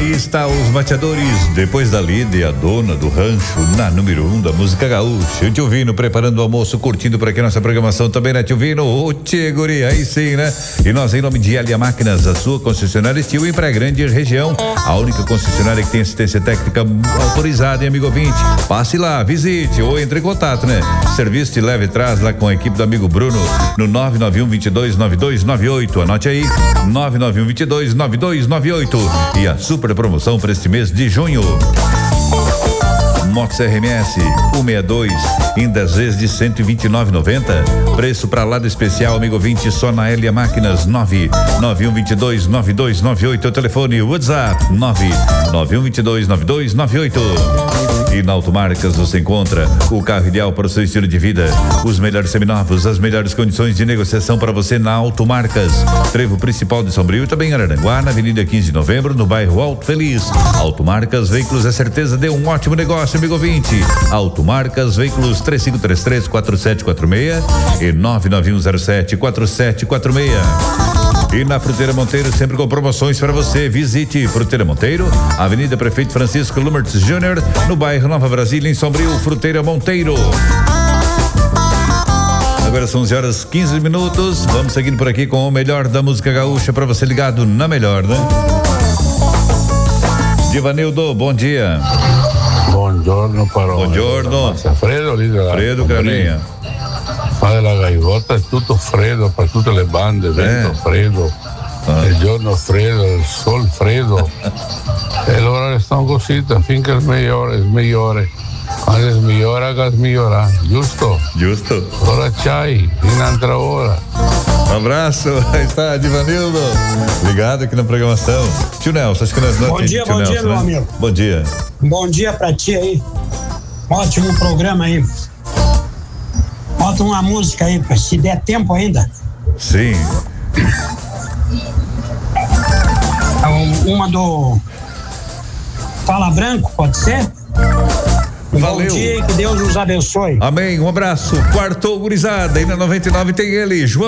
Aí está os mateadores, depois da líder, a dona do rancho, na número 1 da música gaúcha. O Tio Vino preparando o almoço, curtindo por aqui nossa programação também, né, Tio Vino? Ô, tchê, guri, aí sim, né? E nós, em nome de Elia Máquinas, a sua concessionária Estil em Praia Grande região, a única concessionária que tem assistência técnica autorizada, hein, amigo ouvinte? Passe lá, visite ou entre em contato, né? Serviço de leve e traz lá com a equipe do amigo Bruno no 991-22-9298. Anote aí, 991-22-9298. E a super promoção para este mês de junho. Mox RMS 162 em 10 vezes de 129,90. Preço para lado especial, amigo 20, só na Elia Máquinas. 991229298. O telefone WhatsApp 991229298. E na Automarcas você encontra o carro ideal para o seu estilo de vida, os melhores seminovos, as melhores condições de negociação para você na Automarcas. Trevo principal de Sombrio, também em Araranguá, na Avenida 15 de Novembro, no bairro Alto Feliz. Automarcas Veículos, é certeza, dê um ótimo negócio, amigo ouvinte. Automarcas Veículos 3533-4746 e 99107-4746. E na Fruteira Monteiro, sempre com promoções para você. Visite Fruteira Monteiro, Avenida Prefeito Francisco Lumertz Júnior, no bairro Nova Brasília, em Sombrio. Fruteira Monteiro. Agora são 11h15. Vamos seguindo por aqui com o melhor da música gaúcha para você ligado na melhor, né? Divanildo, bom dia. Buongiorno, Parole. Buongiorno. Fredo, Fredo Graninha. Fa della gaivota è tutto freddo per tutte le bande, vento freddo, il giorno freddo, il sol freddo. E allora restano così finché è migliore. Quando è migliore, che migliora, giusto? Giusto. Ora c'hai, in un'altra ora. Um abraço, aí está, Divanildo. Ligado aqui na programação. Tio Nelson, acho que nós Bom dia, meu amigo. Bom dia. Bom dia pra ti aí. Ótimo programa aí. Bota uma música aí, se der tempo ainda. Sim. Uma do Fala Branco, pode ser? Valeu. Bom dia e que Deus nos abençoe. Amém, um abraço. Quartou, gurizada. E na 99 tem ele, João.